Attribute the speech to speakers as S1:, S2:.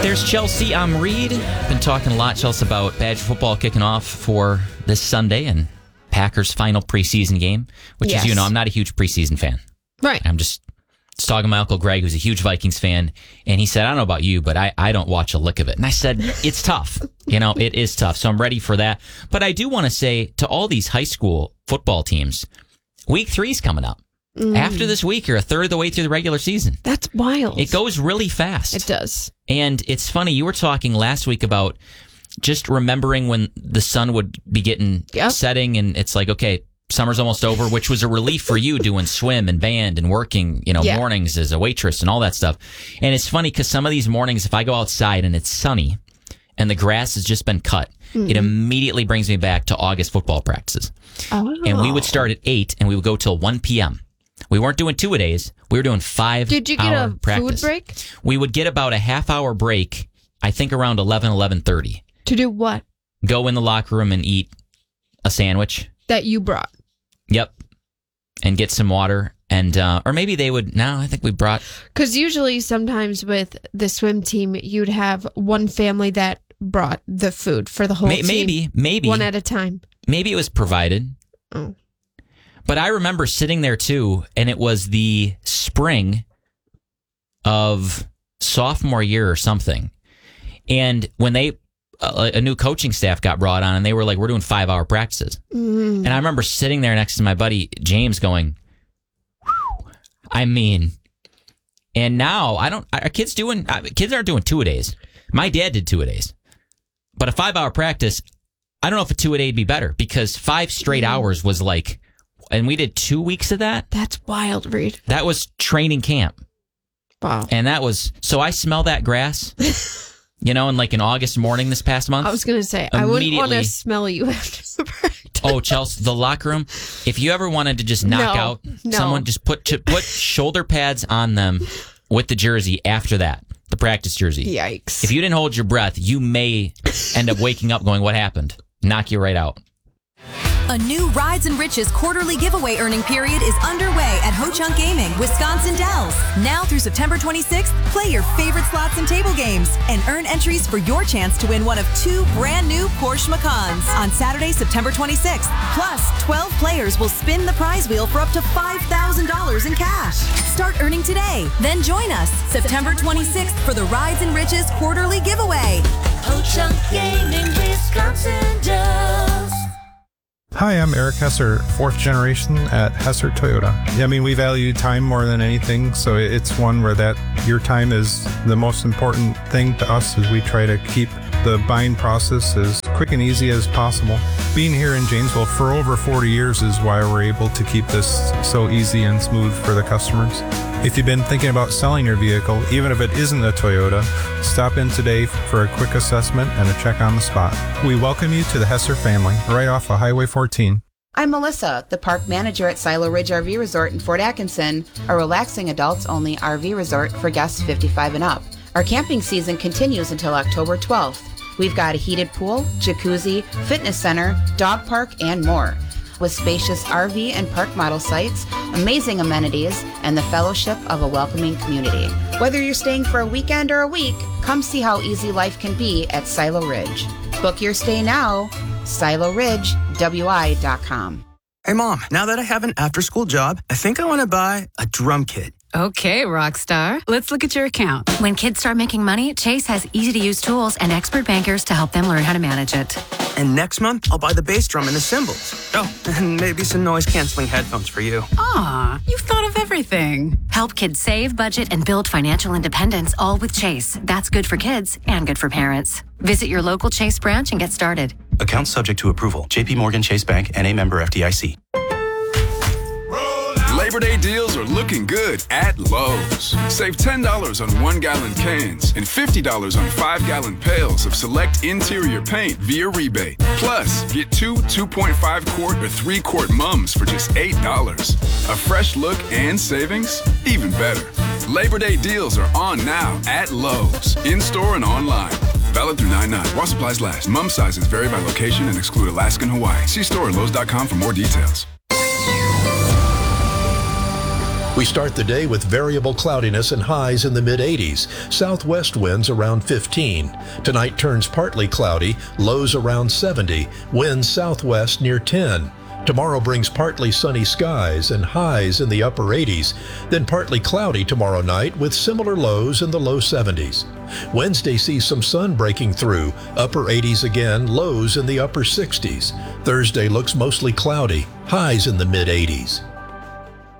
S1: There's Chelsea. I'm Reed. Been talking a lot, Chelsea, about Badger football kicking off for this Sunday and Packers' final preseason game, which
S2: Yes.
S1: is, I'm not a huge preseason fan.
S2: Right.
S1: I'm just talking to my Uncle Greg, who's a huge Vikings fan, and he said, I don't know about you, but I don't watch a lick of it. And I said, it's tough. It is tough. So I'm ready for that. But I do want to say to all these high school football teams, week 3 is coming up. After this week, you're a third of the way through the regular season.
S2: That's wild.
S1: It goes really fast.
S2: It does.
S1: And it's funny, you were talking last week about just remembering when the sun would be getting setting, and it's like, okay, summer's almost over, which was a relief for you doing swim and band and working, mornings as a waitress and all that stuff. And it's funny because some of these mornings, if I go outside and it's sunny and the grass has just been cut, it immediately brings me back to August football practices.
S2: Oh.
S1: And we would start at 8 and we would go till 1 p.m. We weren't doing 2-a-days. We were doing 5-hour
S2: Did you get a
S1: practice.
S2: food break?
S1: We would get about a half-hour break, I think around 11:30.
S2: To do what?
S1: Go in the locker room and eat a sandwich.
S2: That you brought.
S1: Yep. And get some water. And or maybe they would, no, I think we brought.
S2: Because usually sometimes with the swim team, you'd have one family that brought the food for the whole team.
S1: Maybe.
S2: One at a time.
S1: Maybe it was provided.
S2: Oh.
S1: But I remember sitting there too, and it was the spring of sophomore year or something. And when a new coaching staff got brought on, and they were like, we're doing 5-hour practices. And I remember sitting there next to my buddy James going, whew, and now kids aren't doing 2-a-days. My dad did 2-a-days. But a 5-hour practice, I don't know if a 2-a-day would be better, because 5 straight hours was like, and we did 2 weeks of that.
S2: That's wild, Reed.
S1: That was training camp.
S2: Wow.
S1: And that was, so I smell that grass, in like an August morning this past month.
S2: I was going to say, I wouldn't want to smell you after the practice.
S1: Oh, Chelsea, the locker room. If you ever wanted to just knock out someone, just put shoulder pads on them with the jersey after that, the practice jersey.
S2: Yikes.
S1: If you didn't hold your breath, you may end up waking up going, what happened? Knock you right out.
S3: A new Rides and Riches quarterly giveaway earning period is underway at Ho Chunk Gaming, Wisconsin Dells. Now through September 26th, play your favorite slots and table games and earn entries for your chance to win one of 2 brand new Porsche Macans on Saturday, September 26th. Plus, 12 players will spin the prize wheel for up to $5,000 in cash. Start earning today. Then join us September 26th for the Rides and Riches quarterly giveaway.
S4: Ho Chunk Gaming, Wisconsin Dells.
S5: Hi, I'm Eric Hesser, 4th generation at Hesser Toyota. We value time more than anything, so it's one where your time is the most important thing to us as we try to keep the buying process as quick and easy as possible. Being here in Janesville for over 40 years is why we're able to keep this so easy and smooth for the customers. If you've been thinking about selling your vehicle, even if it isn't a Toyota, stop in today for a quick assessment and a check on the spot. We welcome you to the Hesser family, right off of Highway 14.
S6: I'm Melissa, the park manager at Silo Ridge RV Resort in Fort Atkinson, a relaxing adults-only RV resort for guests 55 and up. Our camping season continues until October 12th. We've got a heated pool, jacuzzi, fitness center, dog park, and more. With spacious RV and park model sites, amazing amenities, and the fellowship of a welcoming community. Whether you're staying for a weekend or a week, come see how easy life can be at Silo Ridge. Book your stay now, siloridgewi.com.
S7: Hey, Mom, now that I have an after-school job, I think I want to buy a drum kit.
S8: Okay, Rockstar. Let's look at your account.
S9: When kids start making money, Chase has easy-to-use tools and expert bankers to help them learn how to manage it.
S7: And next month, I'll buy the bass drum and the cymbals. Oh, and maybe some noise-canceling headphones for you.
S8: Aw, you've thought of everything.
S9: Help kids save, budget, and build financial independence, all with Chase. That's good for kids and good for parents. Visit your local Chase branch and get started.
S10: Account subject to approval. JP Morgan Chase Bank, N.A. member FDIC.
S11: Labor Day deals are looking good at Lowe's. Save $10 on 1-gallon cans and $50 on 5-gallon pails of select interior paint via rebate. Plus, get 2 2.5-quart or 3-quart mums for just $8. A fresh look and savings? Even better. Labor Day deals are on now at Lowe's, in-store and online. Valid through 9/9. While supplies last. Mum sizes vary by location and exclude Alaska and Hawaii. See store at Lowe's.com for more details.
S12: We start the day with variable cloudiness and highs in the mid-80s. Southwest winds around 15. Tonight turns partly cloudy, lows around 70. Winds southwest near 10. Tomorrow brings partly sunny skies and highs in the upper 80s. Then partly cloudy tomorrow night with similar lows in the low 70s. Wednesday sees some sun breaking through. Upper 80s again, lows in the upper 60s. Thursday looks mostly cloudy. Highs in the mid 80s.